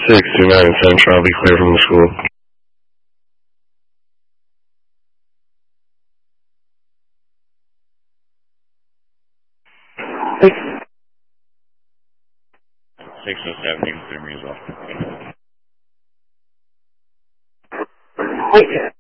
629 Central, I'll be clear from the school. Six oh seven, clear me as well. Wait.